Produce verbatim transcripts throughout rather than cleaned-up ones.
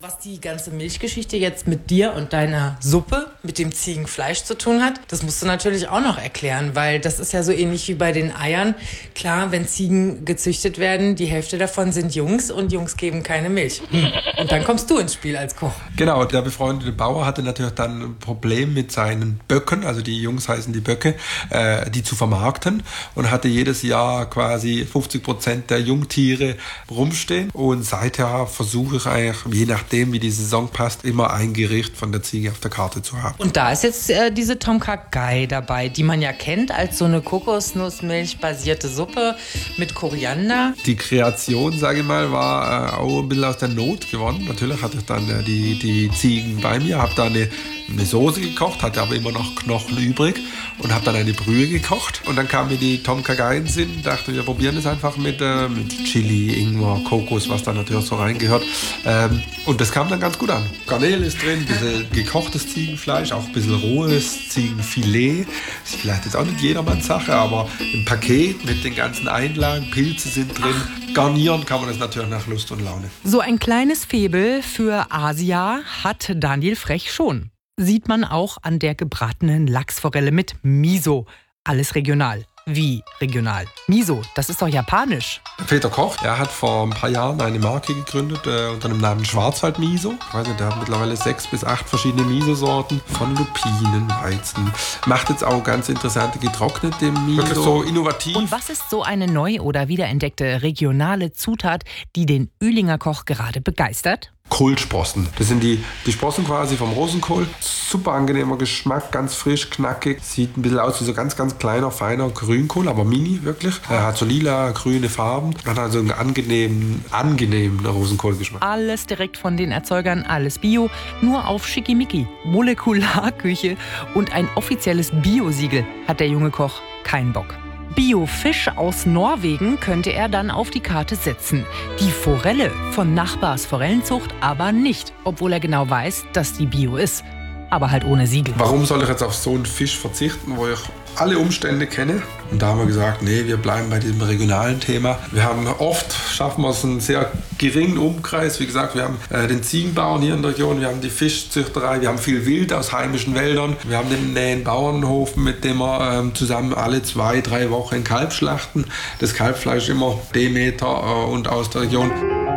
Was die ganze Milchgeschichte jetzt mit dir und deiner Suppe, mit dem Ziegenfleisch zu tun hat, das musst du natürlich auch noch erklären, weil das ist ja so ähnlich wie bei den Eiern. Klar, wenn Ziegen gezüchtet werden, die Hälfte davon sind Jungs und Jungs geben keine Milch. Hm. Und dann kommst du ins Spiel als Koch. Genau, der befreundete Bauer hatte natürlich dann ein Problem mit seinen Böcken, also die Jungs heißen die Böcke, äh, die zu vermarkten und hatte jedes Jahr quasi fünfzig Prozent der Jungtiere rumstehen. Und seither versuche ich eigentlich, je nachdem wie die Saison passt, immer ein Gericht von der Ziege auf der Karte zu haben. Und da ist jetzt äh, diese Tom Kha Gai dabei, die man ja kennt als so eine Kokosnussmilch-basierte Suppe mit Koriander. Die Kreation, sage ich mal, war äh, auch ein bisschen aus der Not gewonnen. Natürlich hatte ich dann äh, die, die Ziegen bei mir, habe da eine, eine Soße gekocht, hatte aber immer noch Knochen übrig und habe dann eine Brühe gekocht. Und dann kam mir die Tom Kha Gai in den Sinn, dachte, wir probieren es einfach mit, äh, mit Chili, Ingwer, Kokos, was da natürlich so reingehört. Ähm, und das kam dann ganz gut an. Garnele ist drin, ein bisschen gekochtes Ziegenfleisch, auch ein bisschen rohes Ziegenfilet. Ist vielleicht jetzt auch nicht jedermanns Sache, aber ein Paket mit den ganzen Einlagen, Pilze sind drin. Garnieren kann man das natürlich nach Lust und Laune. So ein kleines Faible für Asia hat Daniel Frech schon. Sieht man auch an der gebratenen Lachsforelle mit Miso. Alles regional. Wie regional? Miso, das ist doch japanisch. Peter Koch, er hat vor ein paar Jahren eine Marke gegründet äh, unter dem Namen Schwarzwald Miso. Ich weiß nicht, der hat mittlerweile sechs bis acht verschiedene Miso-Sorten von Lupinen, Weizen. Macht jetzt auch ganz interessante getrocknete Miso. Wirklich so innovativ. Und was ist so eine neu oder wiederentdeckte regionale Zutat, die den Ülinger Koch gerade begeistert? Kohlsprossen. Das sind die, die Sprossen quasi vom Rosenkohl. Super angenehmer Geschmack, ganz frisch, knackig. Sieht ein bisschen aus wie so ganz, ganz kleiner, feiner Grünkohl, aber mini wirklich. Er hat so lila, grüne Farben. Hat also einen angenehmen, angenehmen Rosenkohlgeschmack. Alles direkt von den Erzeugern, alles Bio, nur auf Schickimicki. Molekularküche und ein offizielles Bio-Siegel hat der junge Koch keinen Bock. Bio-Fisch aus Norwegen könnte er dann auf die Karte setzen. Die Forelle von Nachbars Forellenzucht aber nicht, obwohl er genau weiß, dass die Bio ist. Aber halt ohne Siegel. Warum soll ich jetzt auf so einen Fisch verzichten, wo ich alle Umstände kenne? Und da haben wir gesagt, nee, wir bleiben bei diesem regionalen Thema. Wir haben oft, schaffen wir es einen sehr geringen Umkreis. Wie gesagt, wir haben äh, den Ziegenbauern hier in der Region, wir haben die Fischzüchterei, wir haben viel Wild aus heimischen Wäldern. Wir haben den nähen Bauernhof, mit dem wir ähm, zusammen alle zwei, drei Wochen ein Kalb schlachten. Das Kalbfleisch immer Demeter äh, und aus der Region.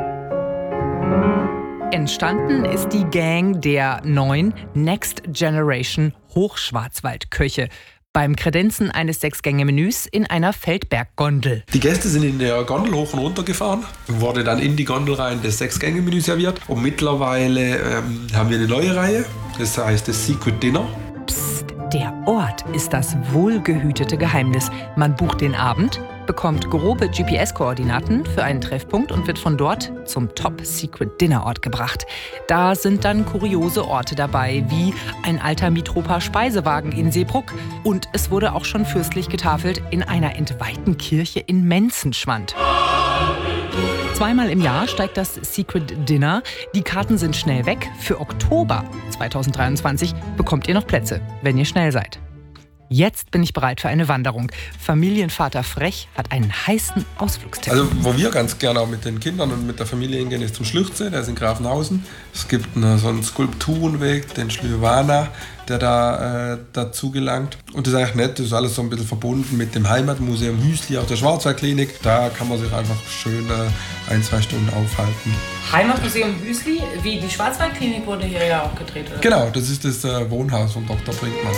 Entstanden ist die Gang der neuen Next Generation Hochschwarzwaldköche beim Kredenzen eines Sechs-Gänge-Menüs in einer Feldberg-Gondel. Die Gäste sind in der Gondel hoch und runter gefahren, wurde dann in die Gondel rein das Sechs-Gänge-Menü serviert. Und mittlerweile ähm, haben wir eine neue Reihe, das heißt das Secret Dinner. Psst, der Ort ist das wohlgehütete Geheimnis. Man bucht den Abend, bekommt grobe G P S-Koordinaten für einen Treffpunkt und wird von dort zum Top-Secret-Dinner-Ort gebracht. Da sind dann kuriose Orte dabei, wie ein alter Mitropa-Speisewagen in Seebrugg. Und es wurde auch schon fürstlich getafelt in einer entweihten Kirche in Menzenschwand. Zweimal im Jahr steigt das Secret Dinner. Die Karten sind schnell weg. Für Oktober zweitausenddreiundzwanzig bekommt ihr noch Plätze, wenn ihr schnell seid. Jetzt bin ich bereit für eine Wanderung. Familienvater Frech hat einen heißen Ausflugstipp. Also, wo wir ganz gerne auch mit den Kindern und mit der Familie hingehen, ist zum Schlüchtsee, der ist in Grafenhausen. Es gibt eine, so einen Skulpturenweg, den Schlüwana, der da äh, dazu gelangt. Und das ist eigentlich nett, das ist alles so ein bisschen verbunden mit dem Heimatmuseum Hüsli aus der Schwarzwaldklinik. Da kann man sich einfach schön äh, ein, zwei Stunden aufhalten. Heimatmuseum Hüsli, wie die Schwarzwaldklinik wurde hier ja auch gedreht, oder? Genau, das ist das äh, Wohnhaus von Doktor Brinkmann.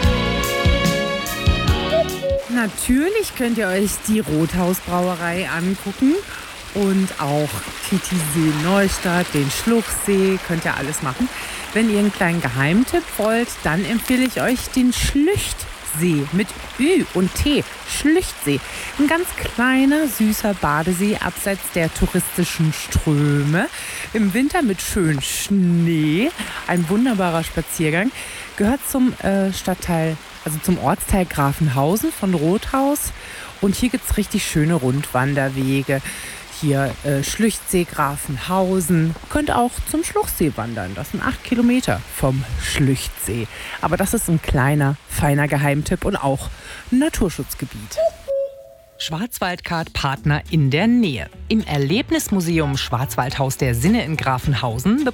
Natürlich könnt ihr euch die Rothausbrauerei angucken und auch Titisee Neustadt, den Schluchsee, könnt ihr alles machen. Wenn ihr einen kleinen Geheimtipp wollt, dann empfehle ich euch den Schlüchtsee mit Ü und T. Schlüchtsee. Ein ganz kleiner, süßer Badesee abseits der touristischen Ströme. Im Winter mit schön Schnee. Ein wunderbarer Spaziergang. Gehört zum äh, Stadtteil, also zum Ortsteil Grafenhausen von Rothaus. Und hier gibt es richtig schöne Rundwanderwege. Hier äh, Schlüchtsee, Grafenhausen. Könnt auch zum Schluchsee wandern. Das sind acht Kilometer vom Schlüchtsee. Aber das ist ein kleiner, feiner Geheimtipp und auch ein Naturschutzgebiet. Schwarzwaldcard Partner in der Nähe. Im Erlebnismuseum Schwarzwaldhaus der Sinne in Grafenhausen